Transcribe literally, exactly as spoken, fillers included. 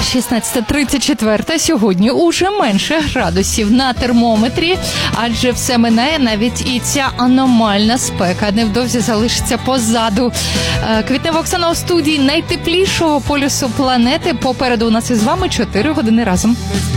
шістнадцяте тридцять чотири. Сьогодні уже менше градусів на термометрі, адже все минає, навіть і ця аномальна спека невдовзі залишиться позаду. Квітнева Оксана у студії найтеплішого полюсу планети. Попереду у нас із вами чотири години разом.